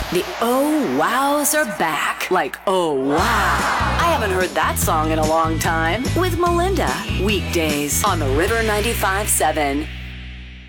The Oh Wows are back. Like, oh wow. I haven't heard that song in a long time. With Melinda. Weekdays on the River 95.7.